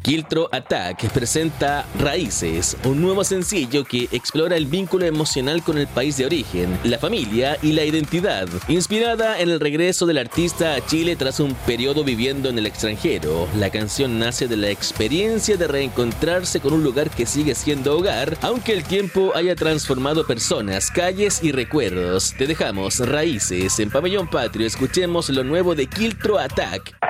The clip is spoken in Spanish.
Kiltro Attack presenta Raíces, un nuevo sencillo que explora el vínculo emocional con el país de origen, la familia y la identidad. Inspirada en el regreso del artista a Chile tras un periodo viviendo en el extranjero, la canción nace de la experiencia de reencontrarse con un lugar que sigue siendo hogar, aunque el tiempo haya transformado personas, calles y recuerdos. Te dejamos Raíces en Pabellón Patrio. Escuchemos lo nuevo de Kiltro Attack.